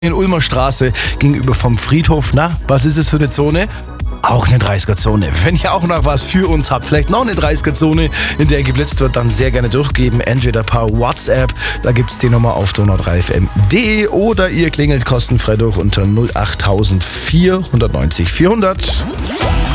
In Ulmer Straße gegenüber vom Friedhof. Na, was ist es für eine Zone? Auch eine 30er-Zone. Wenn ihr auch noch was für uns habt, vielleicht noch eine 30er-Zone, in der geblitzt wird, dann sehr gerne durchgeben. Entweder per WhatsApp, da gibt's die Nummer auf donau3fm.de oder ihr klingelt kostenfrei durch unter 08000 490 400.